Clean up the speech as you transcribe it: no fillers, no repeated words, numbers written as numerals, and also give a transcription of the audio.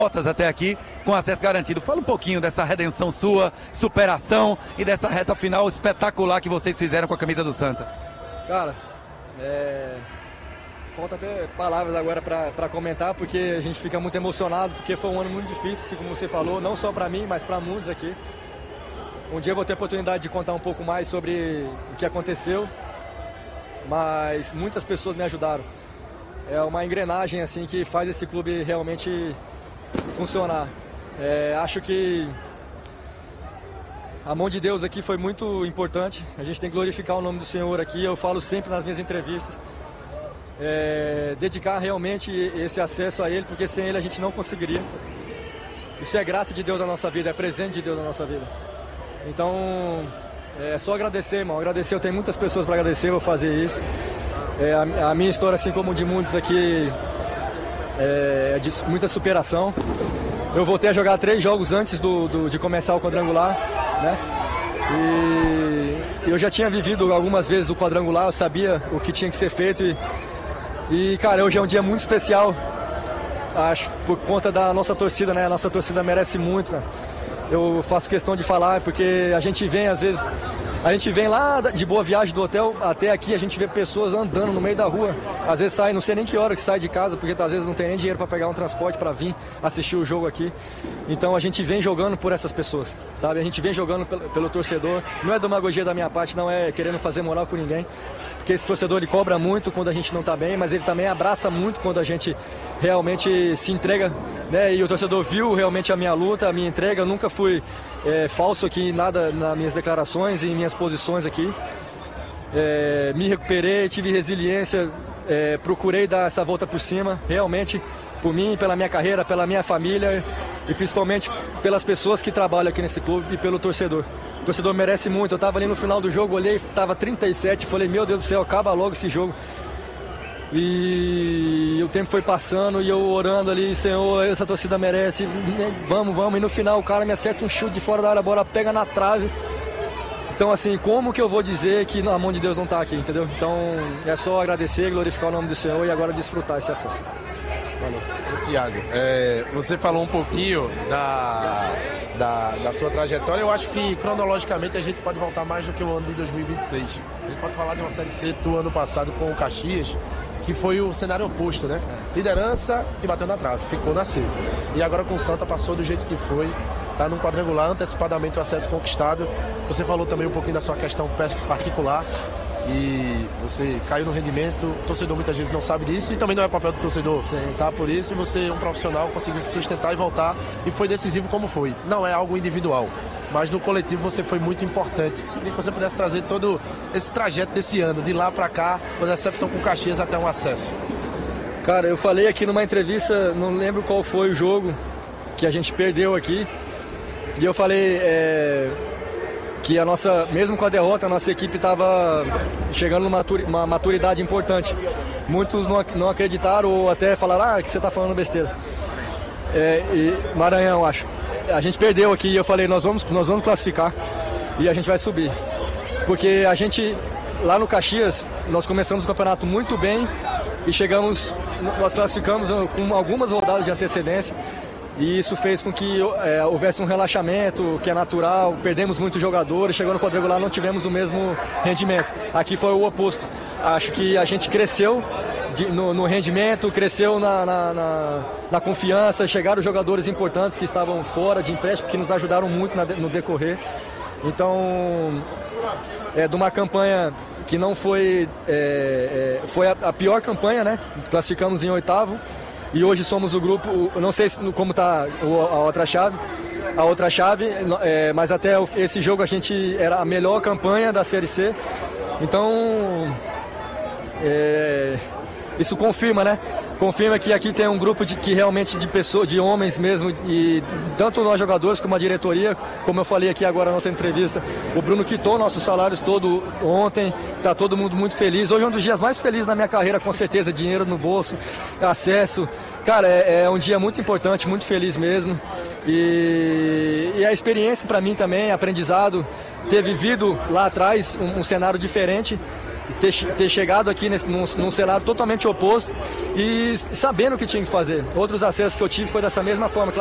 Derrotas até aqui com acesso garantido. Fala um pouquinho dessa redenção sua, superação e dessa reta final espetacular que vocês fizeram com a camisa do Santa. Cara, falta até palavras agora para comentar, porque a gente fica muito emocionado, porque foi um ano muito difícil, assim como você falou, não só para mim, mas para muitos aqui. Um dia eu vou ter a oportunidade de contar um pouco mais sobre o que aconteceu, mas muitas pessoas me ajudaram. É uma engrenagem assim que faz esse clube realmente funcionar. Acho que a mão de Deus aqui foi muito importante. A gente tem que glorificar o nome do Senhor aqui. Eu falo sempre nas minhas entrevistas. Dedicar realmente esse acesso a Ele, porque sem Ele a gente não conseguiria. Isso é graça de Deus na nossa vida, é presente de Deus na nossa vida. Então, é só agradecer, irmão. Agradecer, eu tenho muitas pessoas para agradecer, vou fazer isso. A minha história, assim como de muitos aqui, é de muita superação. Eu voltei a jogar 3 jogos antes de começar o quadrangular, né? E eu já tinha vivido algumas vezes o quadrangular, eu sabia o que tinha que ser feito. E cara, hoje é um dia muito especial, acho, por conta da nossa torcida, né? A nossa torcida merece muito, né? Eu faço questão de falar, porque a gente vem, às vezes, a gente vem lá de Boa Viagem do hotel até aqui, a gente vê pessoas andando no meio da rua. Às vezes sai, não sei nem que hora que sai de casa, porque às vezes não tem nem dinheiro para pegar um transporte para vir assistir o jogo aqui. Então a gente vem jogando por essas pessoas, sabe? A gente vem jogando pelo torcedor. Não é demagogia da minha parte, não é querendo fazer moral com ninguém. Porque esse torcedor, ele cobra muito quando a gente não está bem, mas ele também abraça muito quando a gente realmente se entrega, né? E o torcedor viu realmente a minha luta, a minha entrega. Eu nunca fui falso aqui em nada nas minhas declarações e em minhas posições aqui. Me recuperei, tive resiliência, procurei dar essa volta por cima, realmente, por mim, pela minha carreira, pela minha família e principalmente pelas pessoas que trabalham aqui nesse clube e pelo torcedor. O torcedor merece muito. Eu estava ali no final do jogo, olhei, estava 37, falei, meu Deus do céu, acaba logo esse jogo. E o tempo foi passando e eu orando ali, Senhor, essa torcida merece, vamos. E no final o cara me acerta um chute de fora da área, a bola pega na trave. Então assim, como que eu vou dizer que a mão de Deus não está aqui, entendeu? Então é só agradecer, glorificar o nome do Senhor e agora desfrutar esse acesso. Valeu. Thiago, você falou um pouquinho da sua trajetória. Eu acho que cronologicamente a gente pode voltar mais do que o ano de 2026. A gente pode falar de uma Série C do ano passado com o Caxias, que foi o cenário oposto, né? Liderança e bateu na trave, ficou na C. E agora com o Santa passou do jeito que foi, tá num quadrangular, antecipadamente o acesso conquistado. Você falou também um pouquinho da sua questão particular e você caiu no rendimento. O torcedor muitas vezes não sabe disso e também não é papel do torcedor, tá? Por isso, e você, um profissional, conseguiu se sustentar e voltar e foi decisivo como foi. Não é algo individual, mas no coletivo você foi muito importante. Queria que você pudesse trazer todo esse trajeto desse ano, de lá para cá, da decepção com o Caxias até um acesso. Cara, eu falei aqui numa entrevista, não lembro qual foi o jogo que a gente perdeu aqui, e eu falei que mesmo com a derrota, a nossa equipe estava chegando numa maturidade importante. Muitos não acreditaram ou até falaram, que você está falando besteira. Maranhão, acho. A gente perdeu aqui e eu falei, nós vamos classificar e a gente vai subir. Porque a gente, lá no Caxias, nós começamos o campeonato muito bem e nós classificamos com algumas rodadas de antecedência. E isso fez com que houvesse um relaxamento, que é natural, perdemos muitos jogadores, chegando no quadrangular não tivemos o mesmo rendimento. Aqui foi o oposto. Acho que a gente cresceu no rendimento, cresceu na confiança, chegaram jogadores importantes que estavam fora de empréstimo, que nos ajudaram muito no decorrer. Então, de uma campanha que não foi a pior campanha, né? Classificamos em 8º. E hoje somos o grupo, não sei como está a outra chave, mas até esse jogo a gente era a melhor campanha da Série C. Então, isso confirma, né? Confirma que aqui tem um grupo que realmente de pessoas, de homens mesmo, e tanto nós jogadores como a diretoria, como eu falei aqui agora na outra entrevista, o Bruno quitou nossos salários todo ontem, tá todo mundo muito feliz. Hoje é um dos dias mais felizes da minha carreira, com certeza, dinheiro no bolso, acesso. Cara, é um dia muito importante, muito feliz mesmo. E a experiência para mim também, aprendizado, ter vivido lá atrás um cenário diferente. ter chegado aqui num cenário totalmente oposto e sabendo o que tinha que fazer. Outros acessos que eu tive foi dessa mesma forma.